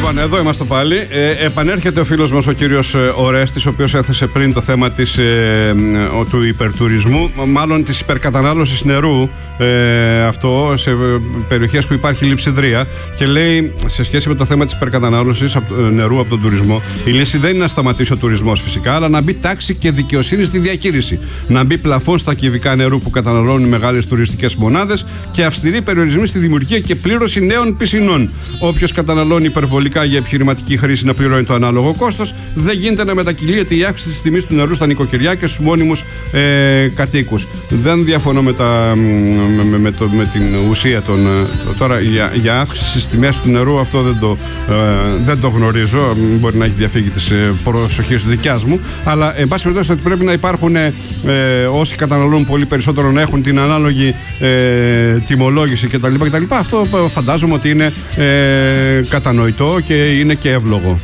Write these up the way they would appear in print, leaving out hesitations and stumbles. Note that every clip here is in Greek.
Λοιπόν, εδώ είμαστε πάλι. Επανέρχεται ο φίλος μας ο κύριος Ορέστης, ο οποίος έθεσε πριν το θέμα του υπερτουρισμού, μάλλον της υπερκατανάλωσης νερού, αυτό σε περιοχές που υπάρχει λειψιδρία, και λέει σε σχέση με το θέμα της υπερκατανάλωσης νερού από τον τουρισμό, η λύση δεν είναι να σταματήσει ο τουρισμός φυσικά, αλλά να μπει τάξη και δικαιοσύνη στη διαχείριση. Να μπει πλαφόν στα κυβικά νερού που καταναλώνουν μεγάλες τουριστικές μονάδες και αυστηροί περιορισμοί στη δημιουργία και πλήρωση νέων πισινών. Όποιος καταναλώνει υπερβολικά για επιχειρηματική χρήση να πληρώνει το ανάλογο κόστος. Δεν γίνεται να μετακυλίεται η αύξηση της τιμής του νερού στα νοικοκυριά και στους μόνιμους κατοίκους. Δεν διαφωνώ με την ουσία των. Τώρα για αύξηση στις τιμές του νερού, αυτό δεν το γνωρίζω. Μπορεί να έχει διαφύγει της προσοχής δικιάς μου. Αλλά εν πάση περιπτώσει ότι πρέπει να υπάρχουν όσοι καταναλώνουν πολύ περισσότερο να έχουν την ανάλογη τιμολόγηση κτλ. Αυτό φαντάζομαι ότι είναι κατανοητό και είναι και εύλογο.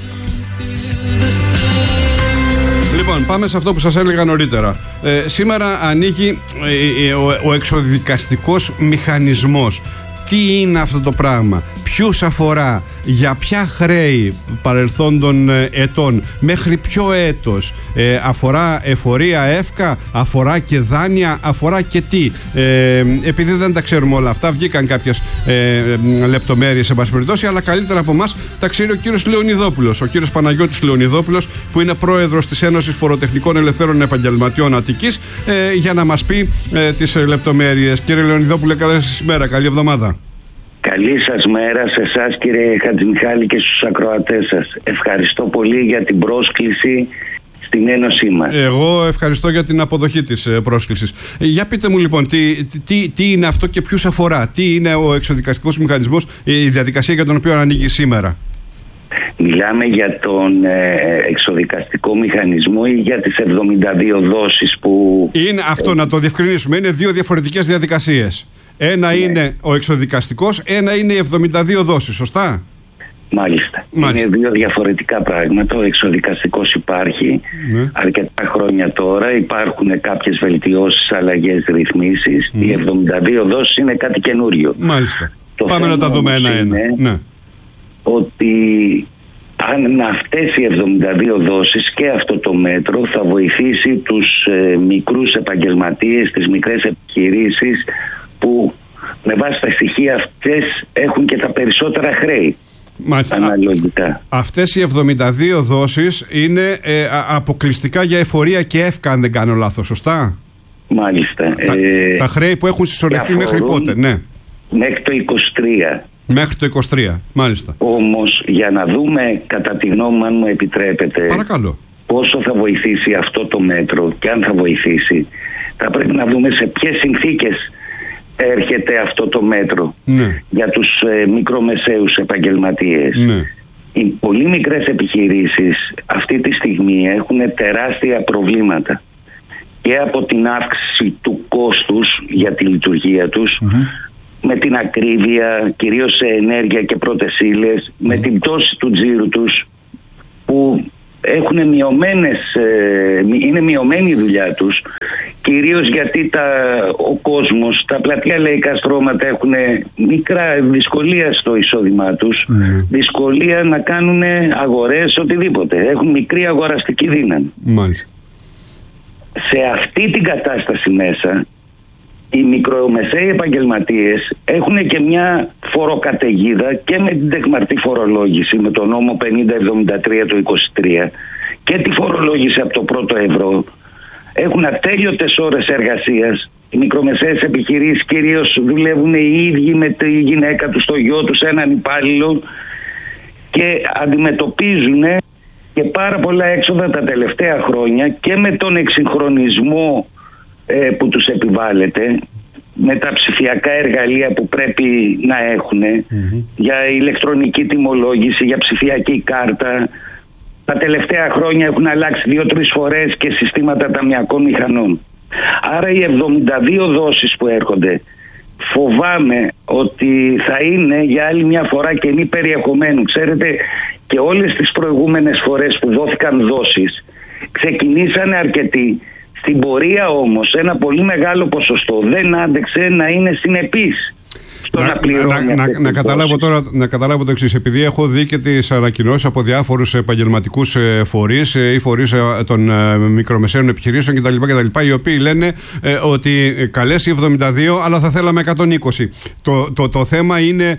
Λοιπόν, πάμε σε αυτό που σας έλεγα νωρίτερα. Σήμερα ανοίγει ο εξοδικαστικός μηχανισμός. Τι είναι αυτό το πράγμα, ποιους αφορά, για ποια χρέη παρελθόντων ετών, μέχρι ποιο έτος, αφορά εφορία εύκα, αφορά και δάνεια, αφορά και τι. Επειδή δεν τα ξέρουμε όλα αυτά, βγήκαν κάποιες λεπτομέρειες σε πάση περιπτώσει, αλλά καλύτερα από εμάς τα ξέρει ο κύριος Λεωνιδόπουλος, ο κύριος Παναγιώτης Λεωνιδόπουλος, που είναι πρόεδρος της Ένωσης Φοροτεχνικών Ελευθέρων Επαγγελματιών Αττικής, για να μας πει τις λεπτομέρειες. Κύριε Λεωνιδόπουλε, καλή σας ημέρα, καλή εβδομάδα. Καλή σας μέρα σε εσάς, κύριε Χατζημιχάλη, και στους ακροατές σας. Ευχαριστώ πολύ για την πρόσκληση στην Ένωσή μας. Εγώ ευχαριστώ για την αποδοχή της πρόσκλησης. Για πείτε μου λοιπόν, τι είναι αυτό και ποιους αφορά, τι είναι ο εξοδικαστικός μηχανισμός, η διαδικασία για τον οποίο ανοίγει σήμερα. Μιλάμε για τον εξοδικαστικό μηχανισμό ή για τις 72 δόσεις που... Είναι αυτό, να το διευκρινίσουμε, είναι δύο διαφορετικές διαδικασίες. Ένα είναι ο εξοδικαστικός, ένα είναι οι 72 δόσεις, σωστά? Μάλιστα. Είναι δύο διαφορετικά πράγματα. Ο εξοδικαστικός υπάρχει αρκετά χρόνια τώρα. Υπάρχουν κάποιες βελτιώσεις, αλλαγές, ρυθμίσεις. Οι 72 δόσεις είναι κάτι καινούριο. Μάλιστα. Πάμε να τα δούμε ένα-ένα. Ότι αν αυτές οι 72 δόσεις και αυτό το μέτρο θα βοηθήσει τους μικρούς επαγγελματίες, τις μικρές επιχειρήσεις που με βάση τα στοιχεία αυτές έχουν και τα περισσότερα χρέη. Μάλιστα. Αναλογικά. Αυτές οι 72 δόσεις είναι αποκλειστικά για εφορία και εύκα, αν δεν κάνω λάθος, σωστά? Μάλιστα. Τα χρέη που έχουν συσσωρευτεί μέχρι πότε? Ναι. Μέχρι το 23. Μέχρι το 23, μάλιστα. Όμως για να δούμε, κατά τη γνώμη μου, αν μου επιτρέπετε, παρακαλώ, πόσο θα βοηθήσει αυτό το μέτρο και αν θα βοηθήσει, θα πρέπει να δούμε σε ποιες συνθήκες έρχεται αυτό το μέτρο για τους μικρομεσαίους επαγγελματίες. Οι πολύ μικρές επιχειρήσεις αυτή τη στιγμή έχουν τεράστια προβλήματα και από την αύξηση του κόστους για τη λειτουργία τους, με την ακρίβεια, κυρίως σε ενέργεια και πρώτες ύλες, με την πτώση του τζίρου τους, που έχουν είναι μειωμένη η δουλειά τους, κυρίως γιατί ο κόσμος, τα πλατεία λαϊκά στρώματα έχουν μικρά δυσκολία στο εισόδημά τους, δυσκολία να κάνουν αγορές, οτιδήποτε. Έχουν μικρή αγοραστική δύναμη. Μάλιστα. Σε αυτή την κατάσταση μέσα, οι μικρομεσαίοι επαγγελματίες έχουν και μια φοροκαταιγίδα και με την τεκμαρτή φορολόγηση, με το νόμο 5073 του 23, και τη φορολόγηση από το πρώτο ευρώ. Έχουν ατέλειωτες ώρες εργασίας. Οι μικρομεσαίες επιχειρήσεις κυρίως δουλεύουν οι ίδιοι με τη γυναίκα τους, το γιο τους, έναν υπάλληλο, και αντιμετωπίζουν και πάρα πολλά έξοδα τα τελευταία χρόνια, και με τον εξυγχρονισμό που τους επιβάλλεται, με τα ψηφιακά εργαλεία που πρέπει να έχουν, για ηλεκτρονική τιμολόγηση, για ψηφιακή κάρτα. Τα τελευταία χρόνια έχουν αλλάξει 2-3 φορές και συστήματα ταμιακών μηχανών. Άρα οι 72 δόσεις που έρχονται, φοβάμαι ότι θα είναι για άλλη μια φορά κενή περιεχομένου. Ξέρετε, και όλες τις προηγούμενες φορές που δόθηκαν δόσεις, ξεκινήσανε αρκετοί. Στην πορεία όμως ένα πολύ μεγάλο ποσοστό δεν άντεξε να είναι συνεπής Να καταλάβω το εξής. Επειδή έχω δει και τις ανακοινώσεις από διάφορους επαγγελματικούς φορείς ή φορείς των μικρομεσαίων επιχειρήσεων κτλ. Οι οποίοι λένε ότι καλέσει 72, αλλά θα θέλαμε 120. Το θέμα είναι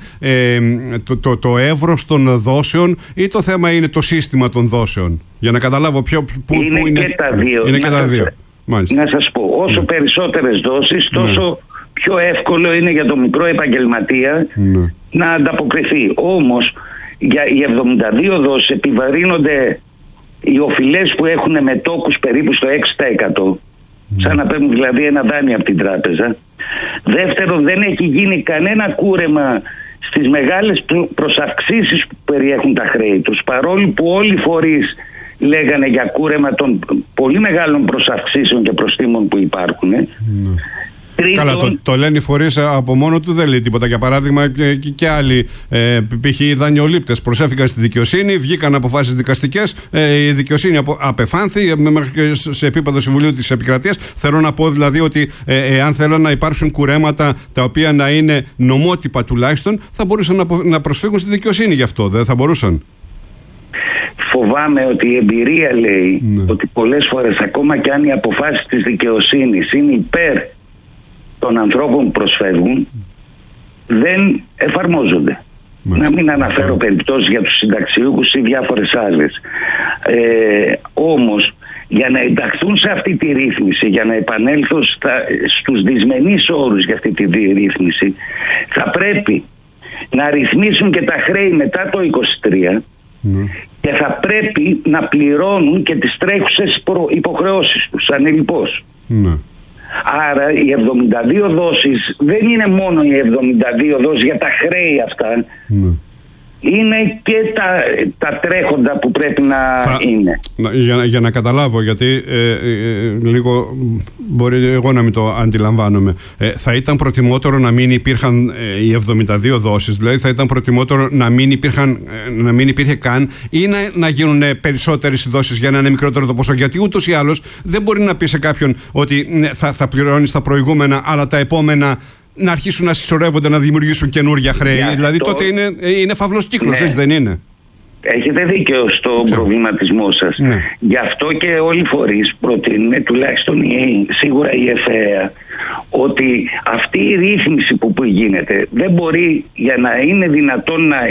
το εύρος των δόσεων ή το θέμα είναι το σύστημα των δόσεων? Για να καταλάβω πού είναι. Και τα δύο. Είναι και τα δύο. Να σας πω, όσο περισσότερες δόσεις, τόσο πιο εύκολο είναι για το μικρό επαγγελματία να ανταποκριθεί. Όμως για οι 72 δόσεις επιβαρύνονται οι οφειλές που έχουν μετόκους περίπου στο 6%, σαν να παίρνουν δηλαδή ένα δάνειο από την τράπεζα. Δεύτερον, δεν έχει γίνει κανένα κούρεμα στις μεγάλες προσαυξήσεις που περιέχουν τα χρέη τους, παρόλο που όλοι οι φορείς λέγανε για κούρεμα των πολύ μεγάλων προσαυξήσεων και προστίμων που υπάρχουν. Καλά, το λένε οι φορείς από μόνο του, δεν λέει τίποτα. Για παράδειγμα, και άλλοι π.χ. οι δανειολήπτες προσέφηκαν στη δικαιοσύνη, βγήκαν αποφάσεις δικαστικές, η δικαιοσύνη απεφάνθη σε επίπεδο Συμβουλίου της Επικρατείας. Θέλω να πω δηλαδή ότι αν θέλουν να υπάρξουν κουρέματα τα οποία να είναι νομότυπα τουλάχιστον, θα μπορούσαν να προσφύγουν στη δικαιοσύνη γι' αυτό, δεν θα μπορούσαν? Φοβάμαι ότι η εμπειρία λέει ότι πολλές φορές, ακόμα και αν οι αποφάσεις της δικαιοσύνης είναι υπέρ των ανθρώπων που προσφεύγουν, δεν εφαρμόζονται. Να μην αναφέρω περιπτώσεις για τους συνταξιούχους ή διάφορες άλλες. Όμως, για να ενταχθούν σε αυτή τη ρύθμιση, για να επανέλθουν στους δυσμενείς όρους για αυτή τη ρύθμιση, θα πρέπει να ρυθμίσουν και τα χρέη μετά το 23 και θα πρέπει να πληρώνουν και τις τρέχουσες υποχρεώσεις τους ανελιπώς. Άρα οι 72 δόσεις δεν είναι μόνο οι 72 δόσεις για τα χρέη αυτά, είναι και τα τρέχοντα που πρέπει να είναι. Για να καταλάβω, γιατί λίγο μπορεί εγώ να μην το αντιλαμβάνομαι. Θα ήταν προτιμότερο να μην υπήρχαν οι 72 δόσεις, δηλαδή θα ήταν προτιμότερο να μην υπήρχε καν, ή να γίνουν περισσότερες δόσεις για να είναι μικρότερο το ποσό? Γιατί ούτως ή άλλως δεν μπορεί να πει σε κάποιον ότι θα πληρώνεις τα προηγούμενα, αλλά τα επόμενα να αρχίσουν να συσσωρεύονται, να δημιουργήσουν καινούργια χρέη. Δηλαδή τότε είναι φαυλός κύκλος, έτσι δεν είναι? Έχετε δίκιο στον προβληματισμό σας. Γι' αυτό και όλοι οι φορείς προτείνουν, τουλάχιστον σίγουρα η ΕΦΕΑ, ότι αυτή η ρύθμιση που γίνεται δεν μπορεί, για να είναι δυνατόν να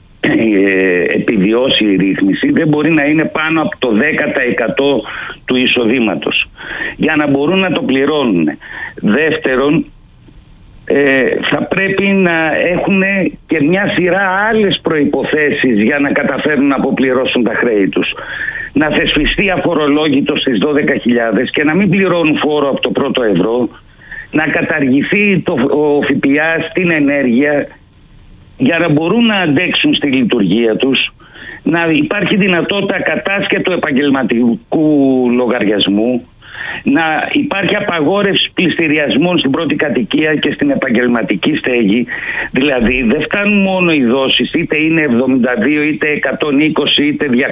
επιβιώσει η ρύθμιση, δεν μπορεί να είναι πάνω από το 10% του εισοδήματος, για να μπορούν να το πληρώνουν. Δεύτερον, θα πρέπει να έχουν και μια σειρά άλλες προϋποθέσεις για να καταφέρουν να αποπληρώσουν τα χρέη τους. Να θεσπιστεί αφορολόγητο στις 12.000 και να μην πληρώνουν φόρο από το πρώτο ευρώ. Να καταργηθεί ο ΦΠΑ στην ενέργεια για να μπορούν να αντέξουν στη λειτουργία τους. Να υπάρχει δυνατότητα κατάσκετου επαγγελματικού λογαριασμού. Να υπάρχει απαγόρευση πληστηριασμών στην πρώτη κατοικία και στην επαγγελματική στέγη. Δηλαδή δεν φτάνουν μόνο οι δόσεις, είτε είναι 72 είτε 120 είτε 200,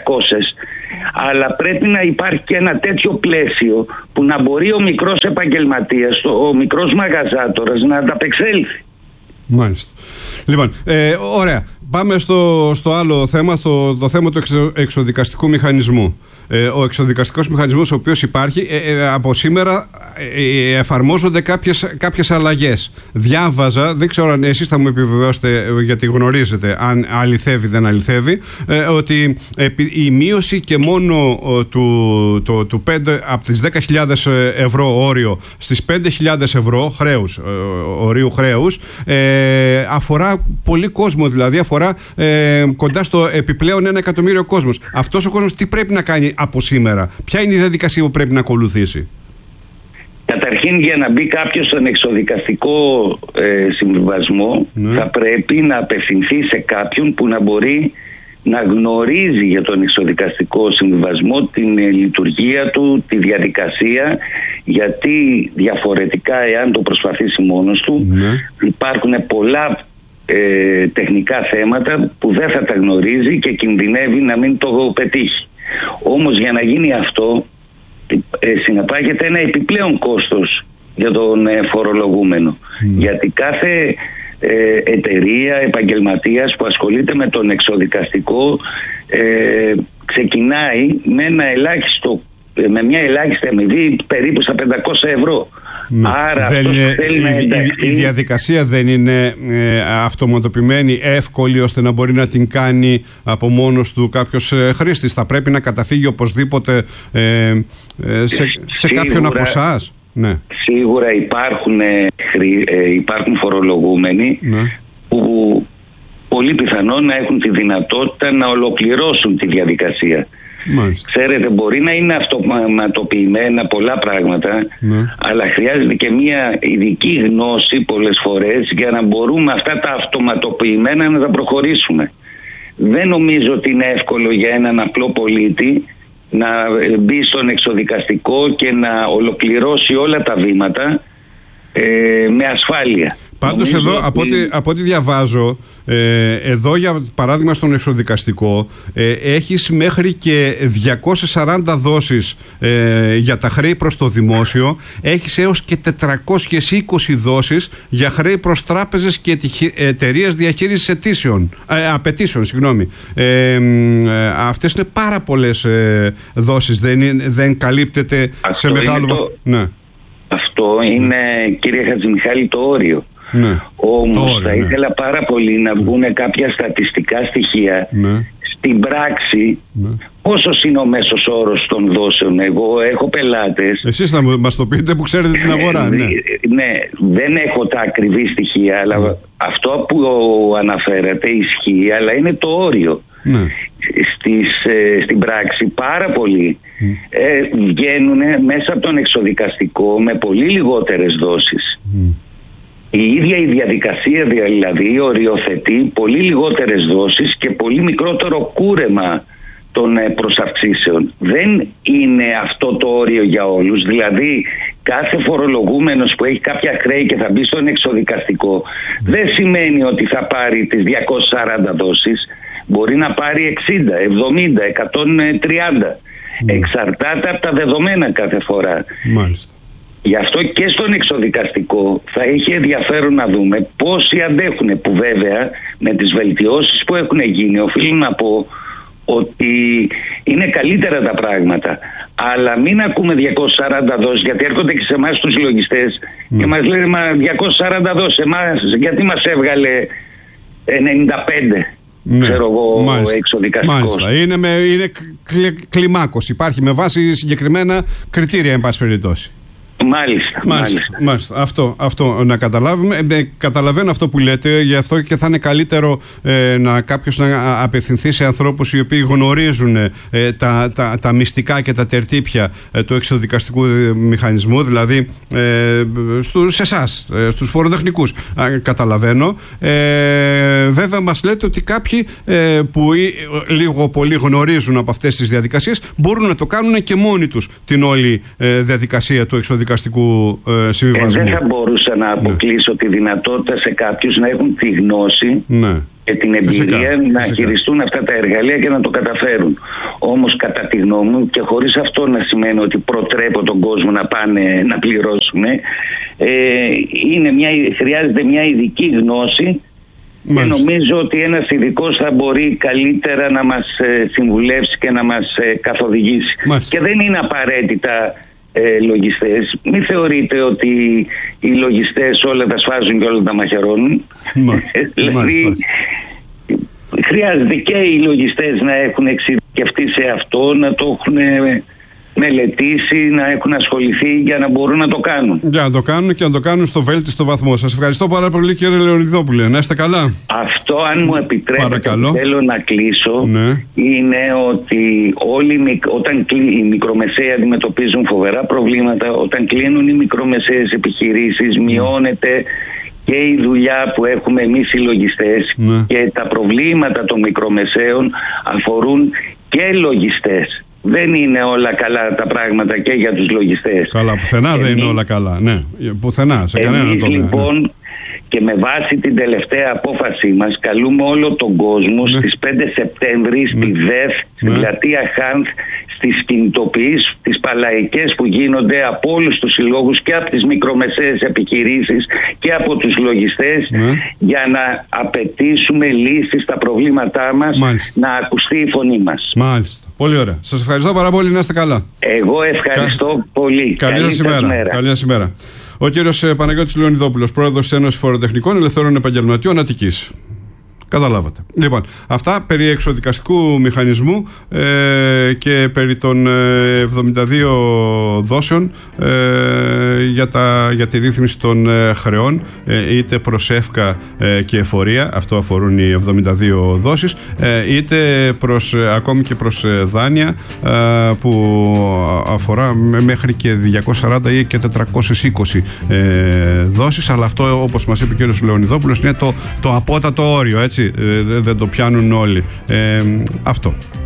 αλλά πρέπει να υπάρχει και ένα τέτοιο πλαίσιο που να μπορεί ο μικρός επαγγελματίας, ο μικρός μαγαζάτορας να ανταπεξέλθει. Μάλιστα. Λοιπόν, ωραία. Πάμε στο άλλο θέμα, το θέμα του εξοδικαστικού μηχανισμού. Ο εξοδικαστικός μηχανισμός ο οποίος υπάρχει, από σήμερα εφαρμόζονται κάποιες αλλαγές. Διάβαζα, δεν ξέρω αν εσείς θα μου επιβεβαιώσετε, γιατί γνωρίζετε αν αληθεύει δεν αληθεύει, ότι η μείωση και μόνο του 5, από τις 10.000 ευρώ όριο στις 5.000 ευρώ ορίου χρέους, αφορά πολύ κόσμο, δηλαδή αφορά κοντά στο επιπλέον 1 εκατομμύριο κόσμος. Αυτός ο κόσμος τι πρέπει να κάνει από σήμερα? Ποια είναι η διαδικασία που πρέπει να ακολουθήσει? Καταρχήν, για να μπει κάποιος στον εξοδικαστικό συμβιβασμό, θα πρέπει να απευθυνθεί σε κάποιον που να μπορεί να γνωρίζει για τον εξοδικαστικό συμβιβασμό, την λειτουργία του, τη διαδικασία, γιατί διαφορετικά, εάν το προσπαθήσει μόνος του, υπάρχουν πολλά τεχνικά θέματα που δεν θα τα γνωρίζει και κινδυνεύει να μην το πετύχει. Όμως για να γίνει αυτό συνεπάγεται ένα επιπλέον κόστος για τον φορολογούμενο, γιατί κάθε εταιρεία, επαγγελματίας που ασχολείται με τον εξοδικαστικό ξεκινάει με μια ελάχιστη αμοιβή περίπου στα 500 ευρώ. Άρα η διαδικασία δεν είναι αυτοματοποιημένη, εύκολη, ώστε να μπορεί να την κάνει από μόνος του κάποιος χρήστης? Θα πρέπει να καταφύγει οπωσδήποτε σε κάποιον από εσάς? Ναι. Σίγουρα υπάρχουν φορολογούμενοι, ναι, που πολύ πιθανόν να έχουν τη δυνατότητα να ολοκληρώσουν τη διαδικασία. Μάλιστα. Ξέρετε, μπορεί να είναι αυτοματοποιημένα πολλά πράγματα, ναι, αλλά χρειάζεται και μια ειδική γνώση πολλές φορές για να μπορούμε αυτά τα αυτοματοποιημένα να τα προχωρήσουμε. Δεν νομίζω ότι είναι εύκολο για έναν απλό πολίτη να μπει στον εξοδικαστικό και να ολοκληρώσει όλα τα βήματα με ασφάλεια. Πάντως εδώ από ό,τι διαβάζω, εδώ για παράδειγμα στον εξοδικαστικό έχεις μέχρι και 240 δόσεις για τα χρέη προς το δημόσιο, έχεις έως και 420 δόσεις για χρέη προς τράπεζες και εταιρείες διαχείρισης απαιτήσεων. Αυτές είναι πάρα πολλές δόσεις, δεν καλύπτεται σε μεγάλο βαθμό? Ναι. Αυτό είναι, κύριε Χατζημιχάλη, το όριο. Ναι. Όμως θα ήθελα πάρα πολύ να βγουν κάποια στατιστικά στοιχεία, ναι, στην πράξη, ναι, πόσος είναι ο μέσος όρος των δόσεων. Εγώ έχω πελάτες. Εσείς θα μας το πείτε που ξέρετε την αγορά. Ναι, ναι, δεν έχω τα ακριβή στοιχεία, αλλά ναι, αυτό που αναφέρατε ισχύει, αλλά είναι το όριο. Ναι. Στην πράξη πάρα πολλοί βγαίνουν μέσα από τον εξοδικαστικό με πολύ λιγότερες δόσεις. Η ίδια η διαδικασία δηλαδή οριοθετεί πολύ λιγότερες δόσεις και πολύ μικρότερο κούρεμα των προσαυξήσεων. Δεν είναι αυτό το όριο για όλους. Δηλαδή κάθε φορολογούμενος που έχει κάποια χρέη και θα μπει στον εξοδικαστικό δεν σημαίνει ότι θα πάρει τις 240 δόσεις. Μπορεί να πάρει 60, 70, 130. Εξαρτάται από τα δεδομένα κάθε φορά. Μάλιστα. Γι' αυτό και στον εξοδικαστικό θα έχει ενδιαφέρον να δούμε πόσοι αντέχουν, που βέβαια με τις βελτιώσεις που έχουν γίνει οφείλω να πω ότι είναι καλύτερα τα πράγματα. Αλλά μην ακούμε 240 δόσεις, γιατί έρχονται και σε εμάς τους λογιστές και μας λένε μα 240 δόσεις, εμάς γιατί μας έβγαλε 95. Ναι, ξέρω εγώ, εξοδικαστικός. Μάλιστα. Είναι κλιμάκωση. Υπάρχει με βάση συγκεκριμένα κριτήρια, εν πάση περιπτώσει. Μάλιστα. Αυτό να καταλάβουμε. Καταλαβαίνω αυτό που λέτε, γι' αυτό και θα είναι καλύτερο να κάποιος να απευθυνθεί σε ανθρώπους οι οποίοι γνωρίζουν τα μυστικά και τα τερτύπια του εξοδικαστικού μηχανισμού, δηλαδή σε εσάς, στους φοροτεχνικούς. Καταλαβαίνω. Βέβαια μας λέτε ότι κάποιοι που λίγο πολύ γνωρίζουν από αυτές τις διαδικασίες μπορούν να το κάνουν και μόνοι τους την όλη διαδικασία του εξοδικαστικού συμβιβασμού. Δεν θα μπορούσα να αποκλείσω τη δυνατότητα σε κάποιους να έχουν τη γνώση, ναι, και την εμπειρία να χειριστούν αυτά τα εργαλεία και να το καταφέρουν. Όμως κατά τη γνώμη μου, και χωρίς αυτό να σημαίνει ότι προτρέπω τον κόσμο να πάνε να πληρώσουν, χρειάζεται μια ειδική γνώση. Μάλιστα. Και νομίζω ότι ένας ειδικός θα μπορεί καλύτερα να μας συμβουλεύσει και να μας καθοδηγήσει. Μάλιστα. Και δεν είναι απαραίτητα λογιστές. Μην θεωρείτε ότι οι λογιστές όλα τα σφάζουν και όλα τα μαχαιρώνουν. Δηλαδή χρειάζεται και οι λογιστές να έχουν εξειδικευτεί σε αυτό, να το έχουν μελετήσει, να έχουν ασχοληθεί για να μπορούν να το κάνουν. Για να το κάνουν και να το κάνουν στο βέλτιστο βαθμό. Σας ευχαριστώ πάρα πολύ, κύριε Λεωνιδόπουλε. Να είστε καλά. Αυτό, αν μου επιτρέπετε, θέλω να κλείσω, ναι, είναι ότι όταν οι μικρομεσαίοι αντιμετωπίζουν φοβερά προβλήματα, όταν κλείνουν οι μικρομεσαίες επιχειρήσεις, μειώνεται και η δουλειά που έχουμε εμείς οι λογιστές, ναι, και τα προβλήματα των μικρομεσαίων αφορούν και λογιστές. Δεν είναι όλα καλά τα πράγματα και για τους λογιστές. Καλά, πουθενά δεν είναι όλα καλά. Ναι, πουθενά, σε κανένα τομέα. Λοιπόν, Και με βάση την τελευταία απόφασή μας καλούμε όλο τον κόσμο στις 5 Σεπτέμβρη στη ΔΕΘ, στην πλατεία Χάνθ, στις κινητοποιήσεις, τις παλαϊκές που γίνονται από όλους τους συλλόγους και από τις μικρομεσαίες επιχειρήσεις και από τους λογιστές, για να απαιτήσουμε λύσεις στα προβλήματά μας, να ακουστεί η φωνή μας. Μάλιστα. Πολύ ωραία. Σας ευχαριστώ πάρα πολύ, να είστε καλά. Εγώ ευχαριστώ πολύ. Καλή σας ημέρα. Ο κύριος Παναγιώτης Λεωνιδόπουλος, πρόεδρος της Ένωσης Φοροτεχνικών Ελευθέρων Επαγγελματιών Αττικής. Καταλάβατε. Λοιπόν, αυτά περί εξοδικαστικού μηχανισμού και περί των 72 δόσεων για τη ρύθμιση των χρεών, είτε προς ΕΦΚΑ και εφορία, αυτό αφορούν οι 72 δόσεις, είτε ακόμη και προς δάνεια που αφορά μέχρι και 240 ή και 420 δόσεις, αλλά αυτό, όπως μας είπε ο κ. Λεωνιδόπουλος, είναι το απότατο όριο, έτσι. Δεν το πιάνουν όλοι. Αυτό.